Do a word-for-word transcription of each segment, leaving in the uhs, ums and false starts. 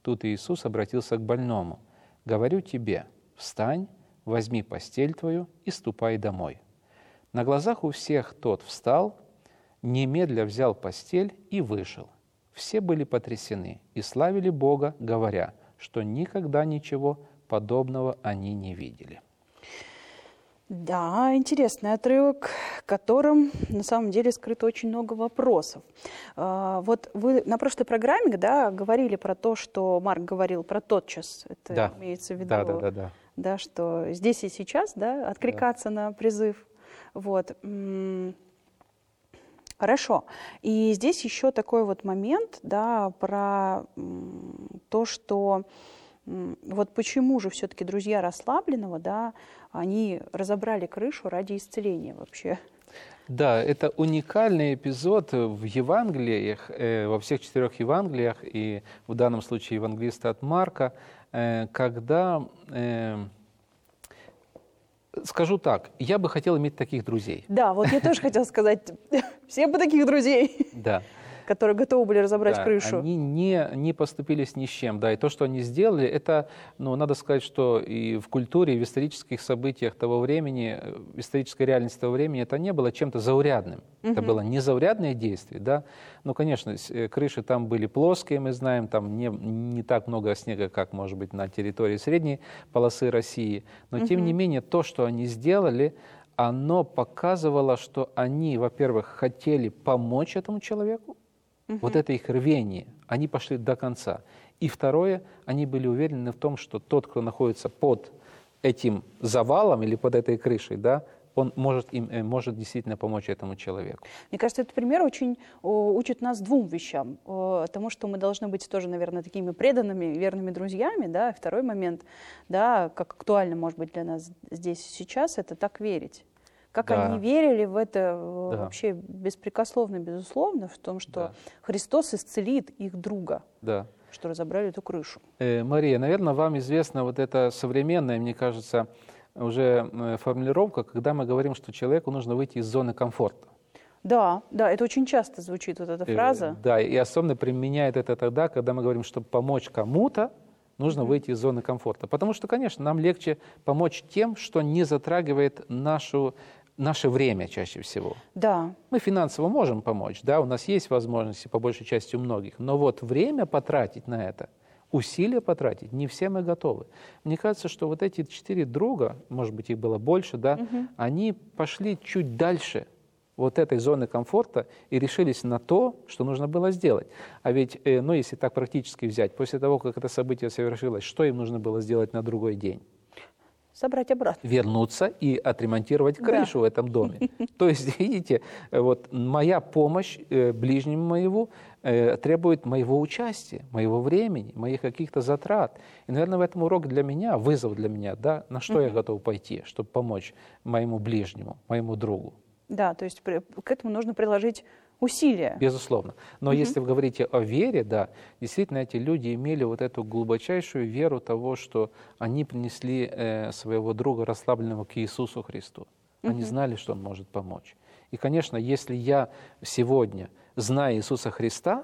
Тут Иисус обратился к больному. «Говорю тебе, встань, возьми постель твою и ступай домой». На глазах у всех тот встал, немедля взял постель и вышел. Все были потрясены и славили Бога, говоря, что никогда ничего подобного они не видели. Да, интересный отрывок, в котором на самом деле скрыто очень много вопросов. Вот вы на прошлой программе, да, говорили про то, что Марк говорил про тотчас. Это да. имеется в виду, да, да, да, да. Да, что здесь и сейчас, да, откликаться да. на призыв. Вот. Хорошо. И здесь еще такой вот момент, да, про то, что вот почему же все-таки друзья расслабленного, да, они разобрали крышу ради исцеления вообще. Да, это уникальный эпизод в Евангелиях, э, во всех четырех Евангелиях, и в данном случае евангелиста от Марка, э, когда, э, скажу так, я бы хотел иметь таких друзей. Да, вот я тоже хотела сказать, все бы таких друзей. Да. Которые готовы были разобрать да, крышу. Они не, не поступились ни с чем. Да, и то, что они сделали, это, ну, надо сказать, что и в культуре, и в исторических событиях того времени, в исторической реальности того времени, это не было чем-то заурядным. Uh-huh. Это было незаурядное действие. Да? Ну, конечно, крыши там были плоские, мы знаем, там не, не так много снега, как, может быть, на территории средней полосы России. Но, uh-huh. тем не менее, то, что они сделали, оно показывало, что они, во-первых, хотели помочь этому человеку. Uh-huh. Вот это их рвение, они пошли до конца. И второе, они были уверены в том, что тот, кто находится под этим завалом или под этой крышей, да, он может, им, может действительно помочь этому человеку. Мне кажется, этот пример очень учит нас двум вещам. Тому, что мы должны быть тоже, наверное, такими преданными, верными друзьями. Да? Второй момент, да, как актуально может быть для нас здесь и сейчас, это так верить. Как да. они верили в это да. вообще беспрекословно, безусловно, в том, что да. Христос исцелит их друга, да. что разобрали эту крышу. Э, Мария, наверное, вам известна вот эта современная, мне кажется, уже формулировка, когда мы говорим, что человеку нужно выйти из зоны комфорта. Да, да, это очень часто звучит вот эта фраза. Э, да, и особенно применяет это тогда, когда мы говорим, чтобы помочь кому-то, нужно mm-hmm. выйти из зоны комфорта. Потому что, конечно, нам легче помочь тем, что не затрагивает нашу наше время чаще всего. Да. Мы финансово можем помочь, да, у нас есть возможности, по большей части у многих, но вот время потратить на это, усилия потратить, не все мы готовы. Мне кажется, что вот эти четыре друга, может быть, их было больше, да, угу. они пошли чуть дальше вот этой зоны комфорта и решились на то, что нужно было сделать. А ведь, ну, если так практически взять, после того, как это событие совершилось, что им нужно было сделать на другой день? Собрать обратно. Вернуться и отремонтировать крышу да. в этом доме. То есть, видите, вот моя помощь э, ближнему моему э, требует моего участия, моего времени, моих каких-то затрат. И, наверное, в этом урок для меня, вызов для меня, да, на что uh-huh. я готов пойти, чтобы помочь моему ближнему, моему другу. Да, то есть к этому нужно приложить усилия. Безусловно. Но угу. если вы говорите о вере, да, действительно эти люди имели вот эту глубочайшую веру того, что они принесли э, своего друга расслабленного к Иисусу Христу. Они угу. знали, что Он может помочь. И, конечно, если я сегодня знаю Иисуса Христа,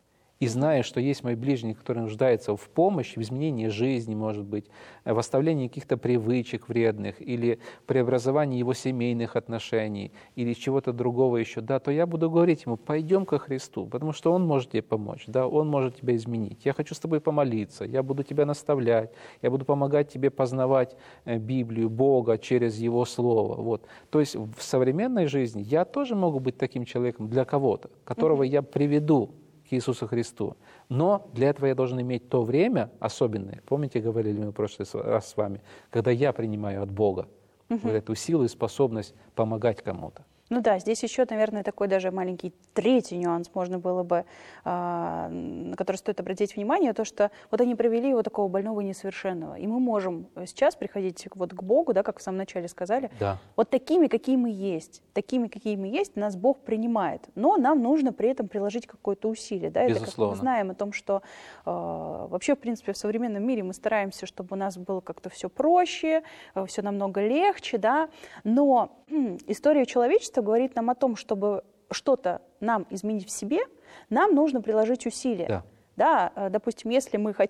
и зная, что есть мой ближний, который нуждается в помощи, в изменении жизни, может быть, в оставлении каких-то привычек вредных или преобразовании его семейных отношений или чего-то другого еще, да, то я буду говорить ему, пойдем ко Христу, потому что Он может тебе помочь, да, Он может тебя изменить. Я хочу с тобой помолиться, я буду тебя наставлять, я буду помогать тебе познавать Библию, Бога через Его Слово. Вот. То есть в современной жизни я тоже могу быть таким человеком для кого-то, которого mm-hmm. я приведу к Иисусу Христу. Но для этого я должен иметь то время особенное. Помните, говорили мы в прошлый раз с вами, когда я принимаю от Бога угу. вот эту силу и способность помогать кому-то. Ну да, здесь еще, наверное, такой даже маленький третий нюанс можно было бы, а, на который стоит обратить внимание, то, что вот они привели его такого больного и несовершенного. И мы можем сейчас приходить вот к Богу, да, как в самом начале сказали, да. вот такими, какие мы есть. Такими, какие мы есть, нас Бог принимает. Но нам нужно при этом приложить какое-то усилие. Да? Это как мы знаем о том, что э, вообще, в принципе, в современном мире мы стараемся, чтобы у нас было как-то все проще, э, все намного легче, да? Но э, история человечества говорит нам о том, чтобы что-то нам изменить в себе, нам нужно приложить усилия. Да. Да, допустим, если мы хотим